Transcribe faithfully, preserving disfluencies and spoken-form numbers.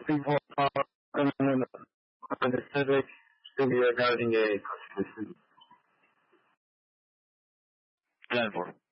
people talk on the subject to be regarding a constitution. ten four.